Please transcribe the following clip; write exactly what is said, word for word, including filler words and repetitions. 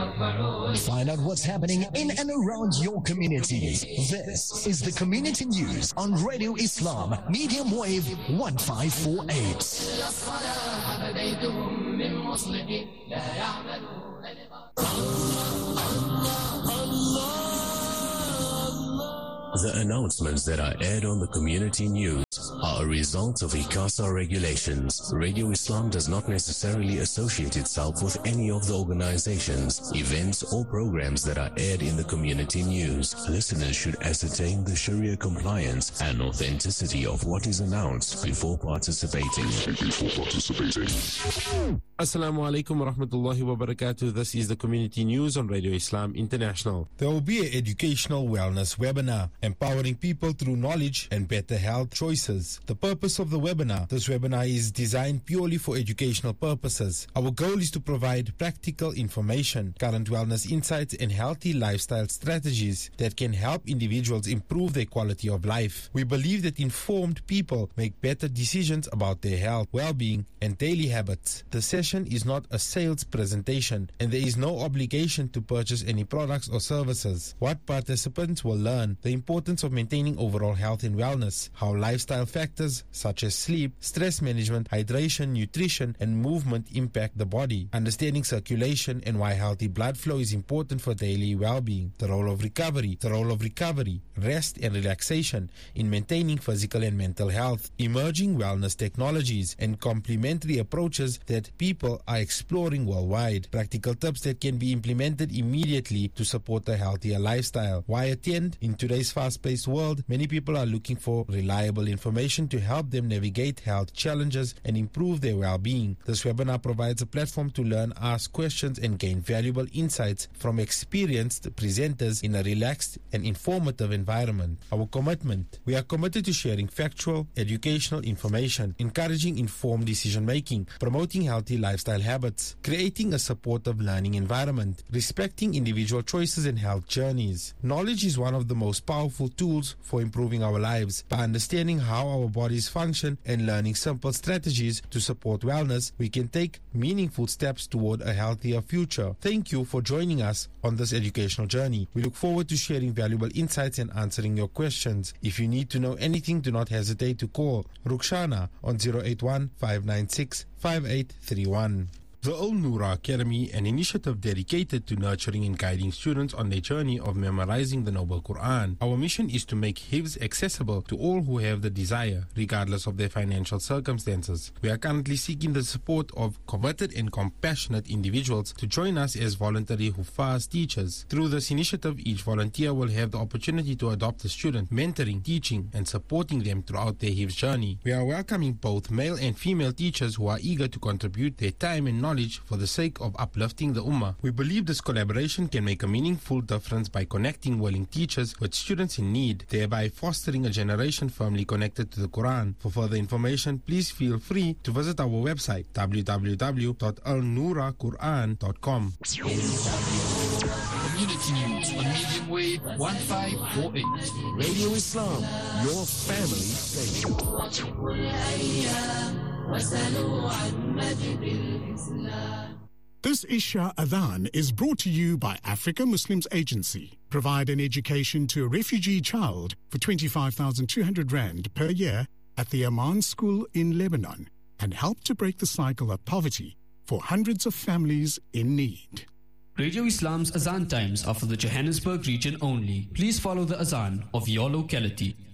Find out what's happening in and around your community. This is the Community News on Radio Islam, medium wave one five four eight. The announcements that are aired on the Community News are a result of ICASA regulations. Radio Islam does not necessarily associate itself with any of the organizations, events, or programs that are aired in the Community News. Listeners should ascertain the Sharia compliance and authenticity of what is announced before participating. Before participating. Assalamu alaikum wa rahmatullahi wa barakatuh. This is the Community News on Radio Islam International. There will be an educational wellness webinar, empowering people through knowledge and better health choices. The purpose of the webinar: this webinar is designed purely for educational purposes. Our goal is to provide practical information, current wellness insights, and healthy lifestyle strategies that can help individuals improve their quality of life. We believe that informed people make better decisions about their health, well-being, and daily habits. The session is not a sales presentation, and there is no obligation to purchase any products or services. What participants will learn: the importance of maintaining overall health and wellness, how lifestyle factors such as sleep, stress management, hydration, nutrition, and movement impact the body, understanding circulation and why healthy blood flow is important for daily well-being, the role of recovery, the role of recovery, rest and relaxation in maintaining physical and mental health, emerging wellness technologies and complementary approaches that people are exploring worldwide, practical tips that can be implemented immediately to support a healthier lifestyle. Why attend? In today's fast-paced world, many people are looking for reliable information to help them navigate health challenges and improve their well-being. This webinar provides a platform to learn, ask questions, and gain valuable insights from experienced presenters in a relaxed and informative environment. Our commitment: we are committed to sharing factual, educational information, encouraging informed decision-making, promoting healthy lifestyle habits, creating a supportive learning environment, respecting individual choices and health journeys. Knowledge is one of the most powerful tools for improving our lives. By understanding how our bodies function and learning simple strategies to support wellness, we can take meaningful steps toward a healthier future. Thank you for joining us on this educational journey. We look forward to sharing valuable insights and answering your questions. If you need to know anything, do not hesitate to call Rukshana on zero eight one, five nine six, five eight three one. The Al-Noura Academy, an initiative dedicated to nurturing and guiding students on their journey of memorizing the Noble Quran. Our mission is to make Hifz accessible to all who have the desire, regardless of their financial circumstances. We are currently seeking the support of committed and compassionate individuals to join us as voluntary Huffaz teachers. Through this initiative, each volunteer will have the opportunity to adopt a student, mentoring, teaching, and supporting them throughout their Hifz journey. We are welcoming both male and female teachers who are eager to contribute their time and knowledge for the sake of uplifting the Ummah. We believe this collaboration can make a meaningful difference by connecting willing teachers with students in need, thereby fostering a generation firmly connected to the Quran. For further information, please feel free to visit our website w w w dot al noura quran dot com. Community News on medium wave one five four eight. Radio Islam, your family station. This Isha Adhan is brought to you by Africa Muslims Agency. Provide an education to a refugee child for twenty-five thousand two hundred rand per year at the Aman School in Lebanon and help to break the cycle of poverty for hundreds of families in need. Radio Islam's Azan times are for the Johannesburg region only. Please follow the Azan of your locality.